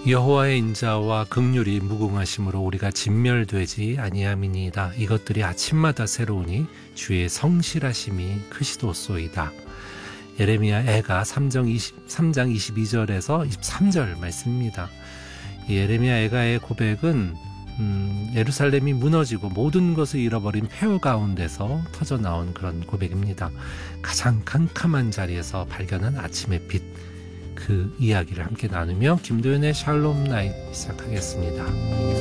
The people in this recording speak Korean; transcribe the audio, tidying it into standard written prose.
여호와의 인자와 긍휼이 무궁하심으로 우리가 진멸되지 아니함이니이다. 이것들이 아침마다 새로우니 주의 성실하심이 크시도소이다. 예레미야 애가 3장 22절에서 23절 말씀입니다. 예레미야 애가의 고백은 예루살렘이 무너지고 모든 것을 잃어버린 폐허 가운데서 터져나온 그런 고백입니다. 가장 캄캄한 자리에서 발견한 아침의 빛, 그 이야기를 함께 나누며 김도연의 샬롬 나잇 시작하겠습니다.